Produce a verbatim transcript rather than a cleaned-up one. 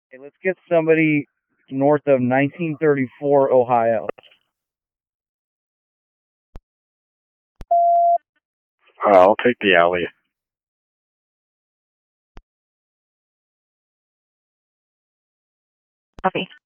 Hey, let's get somebody north of nineteen thirty-four Ohio. Uh, I'll take the alley. Copy.